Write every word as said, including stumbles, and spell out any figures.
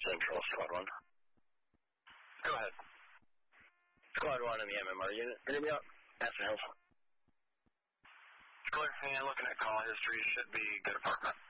Central, Squad one. Go ahead. Squad one in the M M R unit. Ready up. After help. Clear. And looking at call history, should be good apartment.